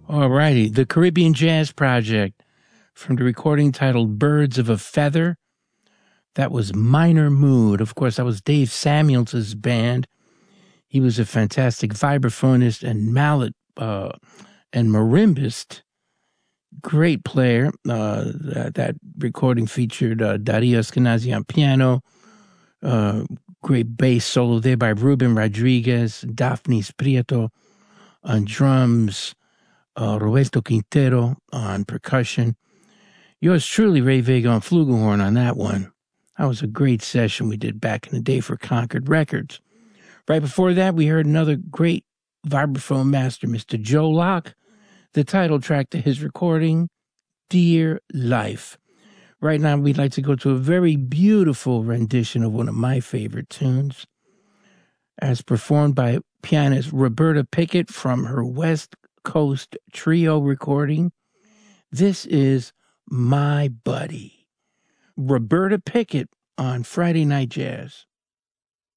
All righty. The Caribbean Jazz Project from the recording titled Birds of a Feather. That was Minor Mood. Of course, that was Dave Samuels' band. He was a fantastic vibraphonist and mallet and marimbist. Great player. That recording featured Dario Eskenazi on piano. Great bass solo there by Ruben Rodriguez, Daphne Prieto on drums, Roberto Quintero on percussion. Yours truly, Ray Vega on flugelhorn on that one. That was a great session we did back in the day for Concord Records. Right before that, we heard another great vibraphone master, Mr. Joe Locke, the title track to his recording, Dear Life. Right now, we'd like to go to a very beautiful rendition of one of my favorite tunes, as performed by pianist Roberta Pickett from her West Coast Trio recording. This is My Buddy. Roberta Pickett on Friday Night Jazz.